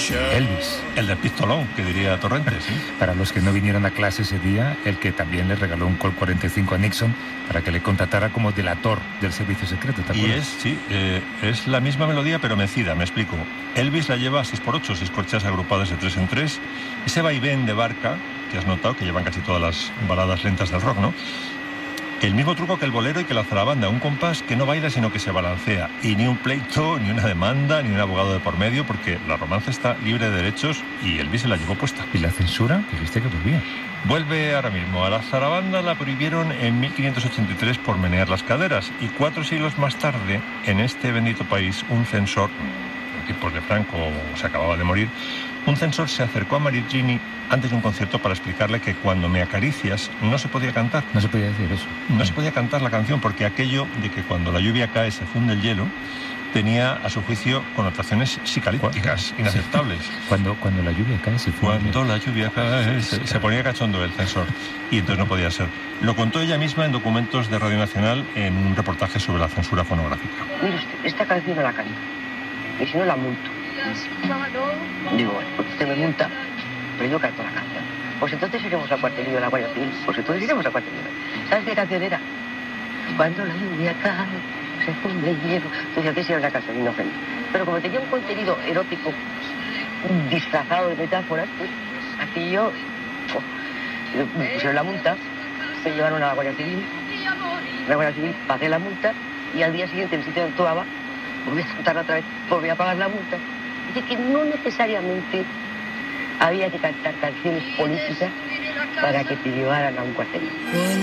Elvis. El del pistolón, que diría Torrente, sí. Para los que no vinieron a clase ese día, el que también le regaló un Colt 45 a Nixon para que le contratara como delator del servicio secreto, ¿te acuerdas? Es la misma melodía, pero mecida, me explico. Elvis la lleva a 6x8, 6 corcheas agrupadas de 3 en 3. Ese vaivén de barca, que has notado, que llevan casi todas las baladas lentas del rock, ¿no? El mismo truco que el bolero y que la zarabanda, un compás que no baila sino que se balancea. Y ni un pleito, ni una demanda, ni un abogado de por medio, porque la romance está libre de derechos y Elvis se la llevó puesta. ¿Y la censura? Dijiste que volvía. Vuelve ahora mismo. A la zarabanda la prohibieron en 1583 por menear las caderas. Y 4 siglos más tarde, en este bendito país, un censor, en tiempos de Franco, se acababa de morir, un censor se acercó a Marighini antes de un concierto para explicarle que cuando me acaricias no se podía cantar. No se podía decir eso. No se podía cantar la canción porque aquello de que cuando la lluvia cae se funde el hielo tenía, a su juicio, connotaciones psicalípticas inaceptables. Cuando la lluvia cae se funde. Cuando la lluvia cae se ponía cachondo el censor y entonces no podía ser. Lo contó ella misma en documentos de Radio Nacional en un reportaje sobre la censura fonográfica. Mire usted, esta canción no la canto y si no la multo. Digo, bueno, pues usted me multa, pero yo canto la canción. Pues entonces iremos al cuartelillo de la Guardia Civil. Pues entonces iremos al cuartelillo. ¿Sabes qué canción era? Cuando la lluvia cae, se funde el hielo. Entonces aquí sí era una canción inocente. Pero como tenía un contenido erótico disfrazado de metáforas, pues aquí yo me pusieron la multa, me llevaron a la Guardia Civil. La Guardia Civil pagué la multa y al día siguiente en el sitio donde actuaba volví a cantarla otra vez, volví a pagar la multa. Dice que no necesariamente había que cantar canciones políticas para que te llevaran a un cuartel.